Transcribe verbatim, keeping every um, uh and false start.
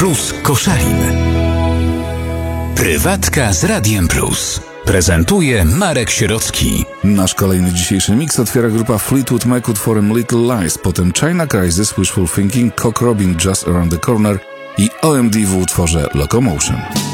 Plus Koszalin. Prywatka z Radiem Plus. Prezentuje Marek Sierocki. Nasz kolejny dzisiejszy mix otwiera grupa Fleetwood Mac utworem Little Lies, potem China Crisis, Wishful Thinking, Cock Robin, Just Around the Corner i O M D w utworze Locomotion.